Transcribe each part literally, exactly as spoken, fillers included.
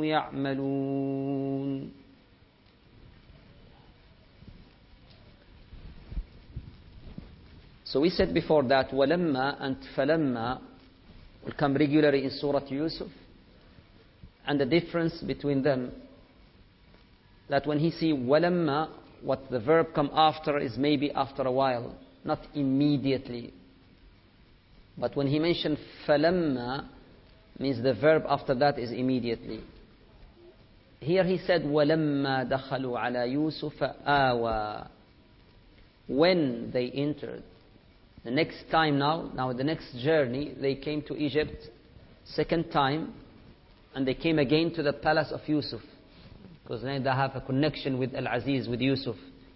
يعملون. So we said before that وَلَمَّا and فَلَمَّا will come regularly in Surah Yusuf, and the difference between them, that when he see وَلَمَّا, what the verb come after is maybe after a while, not immediately. But when he mentioned فَلَمَّا, means the verb after that is immediately. Here he said وَلَمَّا دَخَلُوا عَلَى يُوسُفَ آوَى, when they entered. The next time now, now the next journey, they came to Egypt second time, and they came again to the palace of Yusuf, because then they have a connection with Al-Aziz, with Yusuf.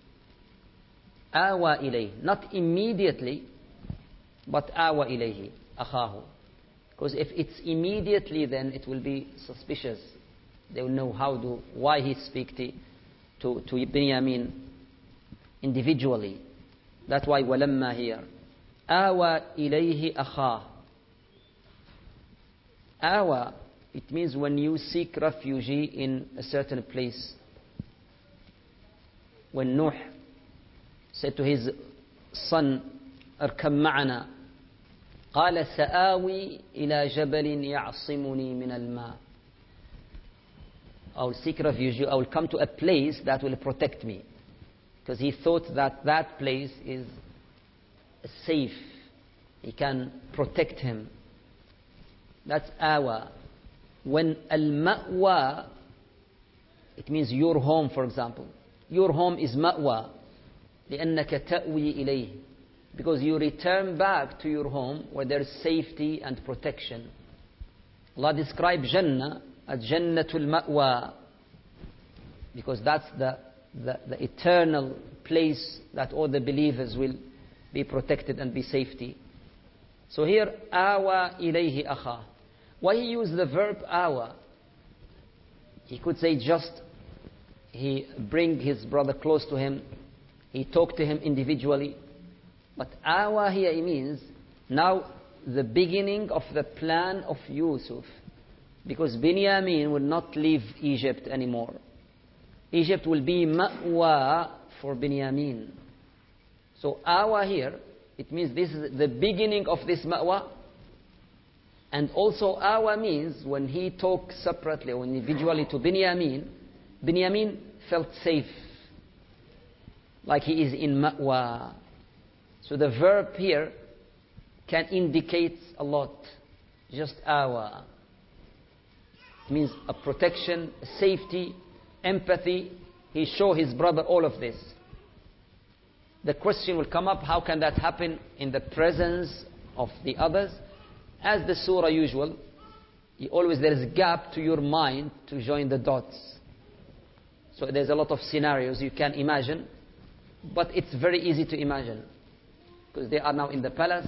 آوى إليه, not immediately, but آوى إليه أخاه. Because if it's immediately, then it will be suspicious. They will know how to, why he speak to, to, to Binyamin individually. That's why وَلَمَّا here. آوى إليه أخاه. آوى, it means when you seek refuge in a certain place. When Nuh said to his son, اركب معنا, قال سآوي إلى جبل يعصمني من الماء. I will seek refuge, I will come to a place that will protect me. Because he thought that that place is safe. He can protect him. That's awa. When al-ma'wa, it means your home, for example. Your home is ma'wa. لأنك تأوي إليه. Because you return back to your home where there is safety and protection. Allah described Jannah as Jannatul Ma'wa, because that's the, the, the eternal place that all the believers will be protected and be safety. So here, awa ilayhi akha. Why he used the verb awa? He could say just he bring his brother close to him, he talked to him individually. But awa here means now the beginning of the plan of Yusuf, because Binyamin will not leave Egypt anymore. Egypt will be ma'wa for Binyamin. So awa here, it means this is the beginning of this ma'wa. And also awa means when he talked separately or individually to Binyamin, Binyamin felt safe, like he is in ma'wa. So the verb here can indicate a lot. Just awa. It means a protection, a safety, empathy. He showed his brother all of this. The question will come up, how can that happen in the presence of the others? As the surah usual, always there is a gap to your mind to join the dots. So there's a lot of scenarios you can imagine, but it's very easy to imagine. Because they are now in the palace.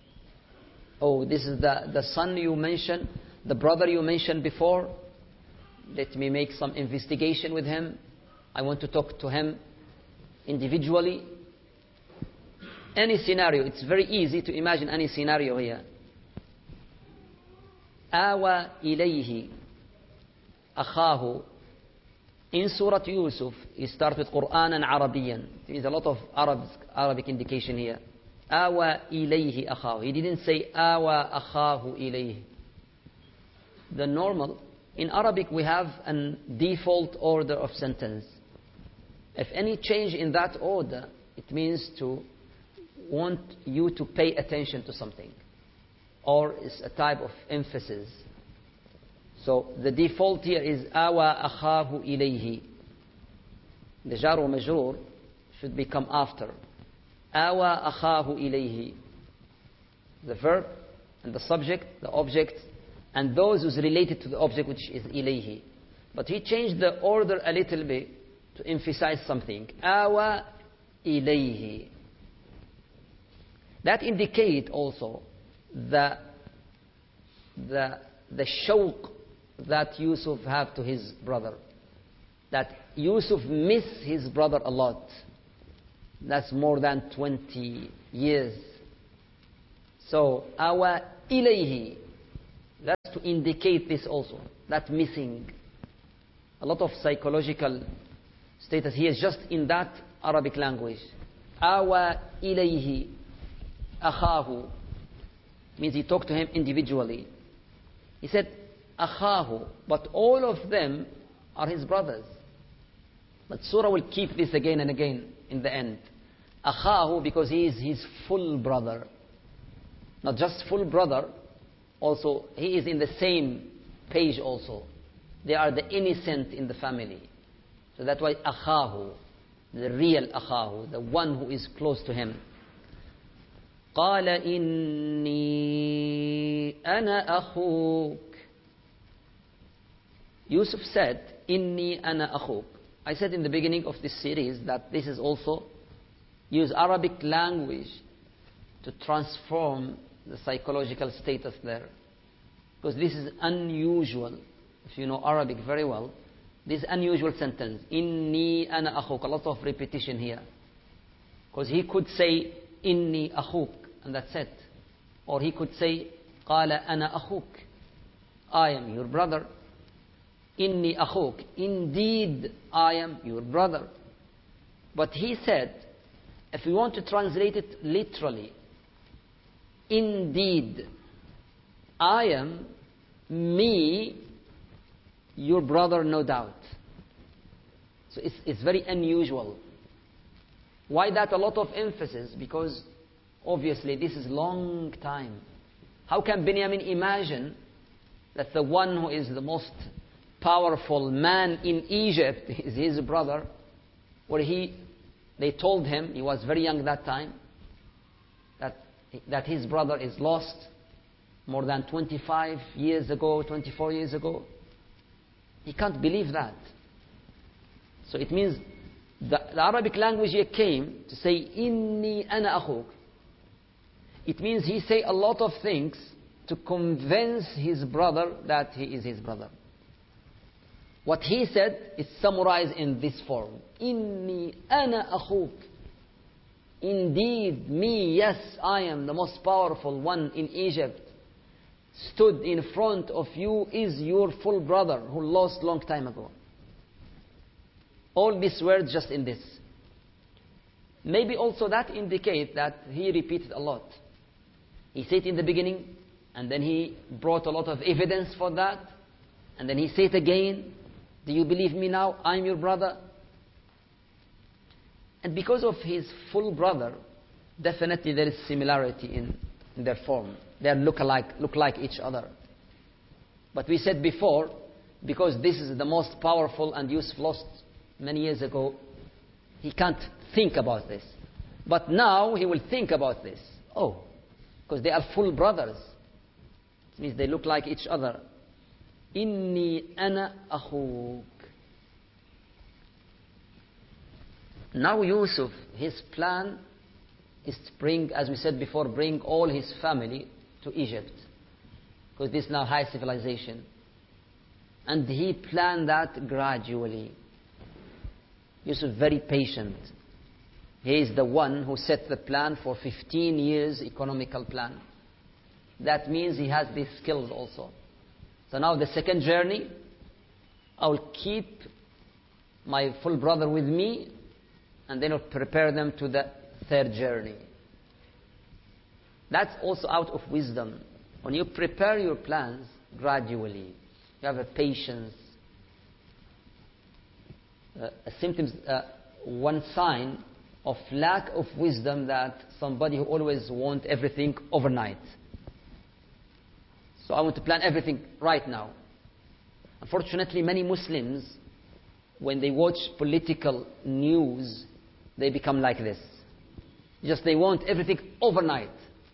Oh, this is the, the son you mentioned, the brother you mentioned before. Let me make some investigation with him. I want to talk to him individually. Any scenario, it's very easy to imagine any scenario here. Awa ilayhi akhahu. In Surah Yusuf, he started Quran and Arabian. There is a lot of Arab, Arabic indication here. Awa ilayhi akhahu. He didn't say awa akhahu ilayhi. The normal, in Arabic we have a default order of sentence. If any change in that order, it means to want you to pay attention to something, or is a type of emphasis. So the default here is awa akhahu ilayhi. The jar wa majroor should become after. Awa akhahu ilayhi. The verb and the subject, the object, and those who's related to the object, which is ilayhi. But he changed the order a little bit to emphasize something. Awa ilayhi. That indicate also the the the shawq that Yusuf have to his brother. That Yusuf miss his brother a lot. That's more than twenty years. So, awa ilayhi. That's to indicate this also. That missing. a lot of psychological status here just in that Arabic language. Awa ilayhi akhahu means he talked to him individually. He said akhahu, but all of them are his brothers. But surah will keep this again and again in the end. Akhahu, because he is his full brother. Not just full brother, also he is in the same page also. They are the innocent in the family. So that's why akhahu, the real akhahu, the one who is close to him. قال إني أنا أخوك. Yusuf said, إني أنا أخوك. I said in the beginning of this series that this is also use Arabic language to transform the psychological status there. Because this is unusual. If you know Arabic very well, this unusual sentence, Inni ana akhuk, a lot of repetition here. Because he could say, Inni akhuk, and that's it. Or he could say, Qala ana akhuk, I am your brother. Inni akhuk, indeed I am your brother. But he said, if we want to translate it literally, indeed I am me, your brother, no doubt. So it's, it's very unusual. Why that a lot of emphasis? Because obviously this is long time. How can Benjamin imagine that the one who is the most powerful man in Egypt is his brother, where he, they told him, he was very young that time, that, that his brother is lost more than twenty-five years ago, twenty-four years ago. He can't believe that. So it means the, the Arabic language here came to say, Inni ana akhuk. It means he say a lot of things to convince his brother that he is his brother. What he said is summarized in this form. Inni ana akhuk. Indeed, me, yes, I am the most powerful one in Egypt. Stood in front of you is your full brother who lost long time ago. All these words just in this. Maybe also that indicate that he repeated a lot. He said it in the beginning, and then he brought a lot of evidence for that, and then he said it again. Do you believe me now? I'm your brother. And because of his full brother, definitely there is similarity in, in their form. They look alike, look like each other. But we said before, because this is the most powerful and Yusuf lost many years ago, he can't think about this. But now he will think about this. Oh, because they are full brothers. It means they look like each other. Inni ana akhuk. Now Yusuf, his plan is to bring, as we said before, bring all his family to Egypt. Because this is now high civilization. And he planned that gradually. Yusuf very patient. He is the one who set the plan for fifteen years economical plan. That means he has these skills also. So now the second journey, I will keep my full brother with me, and then I'll prepare them to the third journey. That's also out of wisdom. When you prepare your plans gradually, you have a patience. Uh, a symptoms, uh, one sign of lack of wisdom, that somebody who always wants everything overnight. So I want to plan everything right now. Unfortunately, many Muslims, when they watch political news, they become like this. Just they want everything overnight.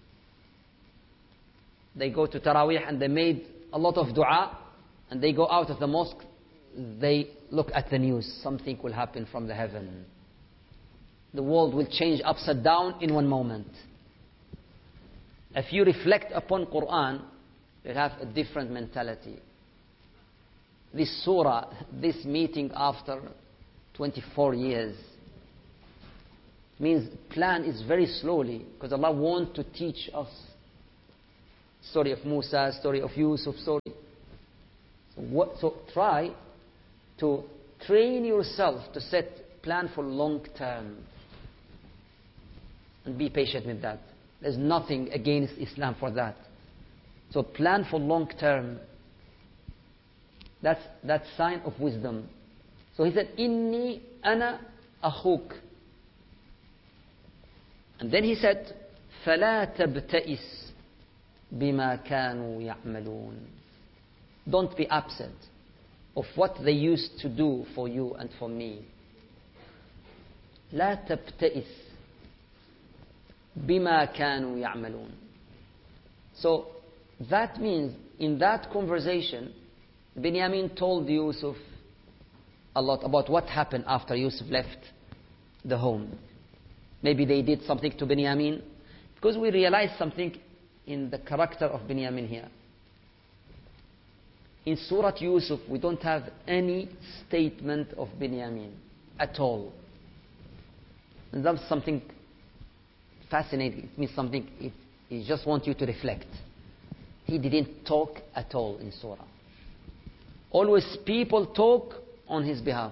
They go to Taraweeh and they made a lot of dua, and they go out of the mosque, they look at the news. Something will happen from the heaven. The world will change upside down in one moment. If you reflect upon Quran, you'll have a different mentality. This surah, this meeting after twenty-four years, means plan is very slowly, because Allah wants to teach us. Story of Musa, story of Yusuf, story. So, what, so try to train yourself to set plan for long term. And be patient with that. There's nothing against Islam for that. So plan for long term. That's that sign of wisdom. So he said, Inni ana akhuk. And then he said, فَلَا تَبْتَئِسْ بِمَا كَانُوا يَعْمَلُونَ. Don't be upset of what they used to do for you and for me. لا تبتئس بما كانوا يعملون. So that means in that conversation, Binyamin told Yusuf a lot about what happened after Yusuf left the home. Maybe they did something to Binyamin, because we realize something in the character of Binyamin here. In Surah Yusuf, we don't have any statement of Binyamin at all. And that's something fascinating. It means something, it, it just wants you to reflect. He didn't talk at all in Surah. Always people talk on his behalf,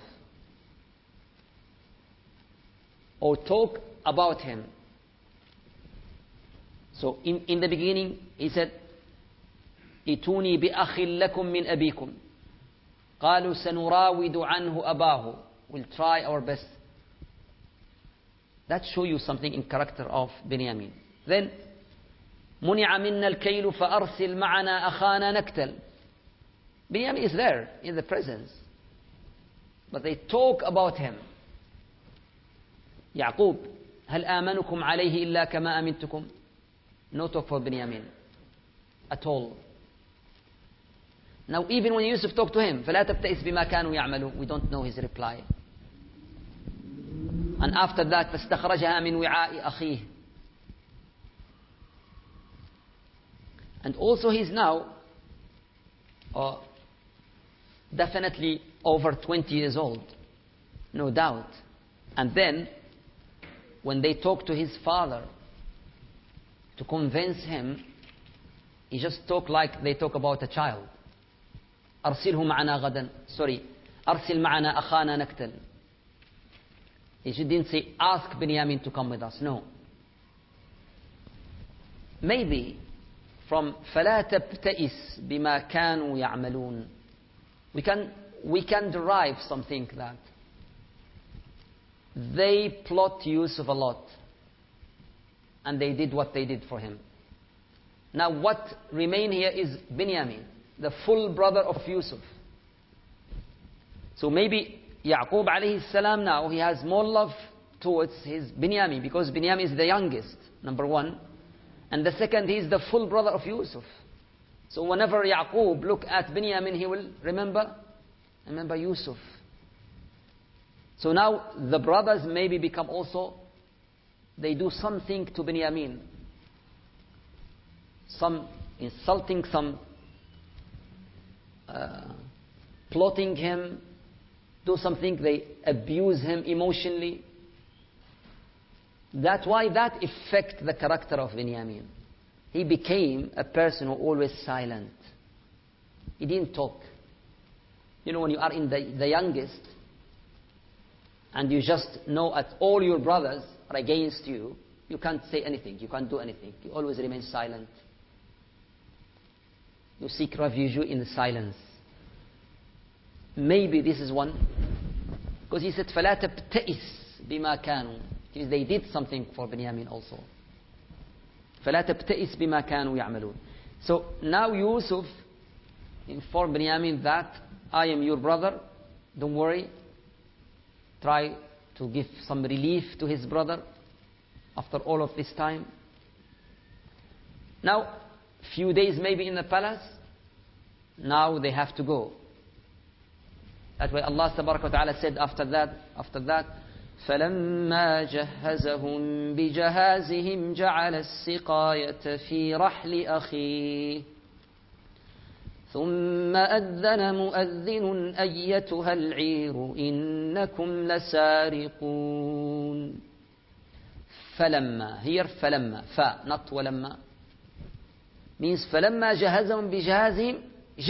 or talk about him. So in, in the beginning, he said, "Ituni bi akhil lakum min abikum." قالوا سنراود عنه أباه. We'll try our best. That shows you something in character of Binyamin. Then, منع منا الكيل فأرسل معنا أخانا نكتل. Binyamin is there in the presence, but they talk about him. يعقوب هل آمنكم عليه إلا كما أمنتكم. No talk for Binyamin at all. Now even when Yusuf talked to him, فلا تبتئس بما كانوا يعملون, we don't know his reply. And after that, فاستخرجها من وعاء أخيه. And also he's now uh, definitely over twenty years old, no doubt. And then when they talk to his father to convince him, he just talk like they talk about a child. أرسله معنا غدا. Sorry, أرسل معنا أخانا نكتل. He didn't say, ask Binyamin to come with us. No. Maybe from فلا تبتئس بما كانوا يعملون, we can we can derive something that they plot Yusuf a lot, and they did what they did for him. Now what remain here is Binyamin, the full brother of Yusuf. So maybe Yaqub alayhi salam now, he has more love towards his Binyamin, because Binyamin is the youngest, number one. And the second, he is the full brother of Yusuf. So whenever Yaqub look at Binyamin, he will remember, remember Yusuf. So now the brothers maybe become also, they do something to Binyamin. Some insulting, some uh, plotting him, do something, they abuse him emotionally. That's why that affect the character of Binyamin. He became a person who always silent. He didn't talk. You know, when you are in the, the youngest, and you just know that all your brothers are against you, you can't say anything, you can't do anything. You always remain silent. You seek refuge in the silence. Maybe this is one, because he said فَلَا تَبْتَئِسْ بِمَا كَانُوا. They did something for Binyamin also. فَلَا تَبْتَئِسْ بِمَا كَانُوا يَعْمَلُونَ. So now Yusuf informed Binyamin that I am your brother, don't worry. Try to give some relief to his brother after all of this time. Now, few days maybe in the palace, now they have to go. That's why Allah Tabaraka wa Ta'ala said after that, after that, فَلَمَّا جَهَّزَهُمْ بِجَهَازِهِمْ جَعَلَ السِّقَايَةَ فِي رَحْلِ أَخِيهِ ثُمَّ أَذَّنَ مُؤَذِّنٌ أَيَّتُهَا الْعِيرُ إِنَّكُمْ لَسَارِقُونَ. فَلَمَّا, here فَلَمَّا, fa, not وَلَمَّا, means فَلَمَّا جَهَزَهُمْ بِجَهَازِهِمْ,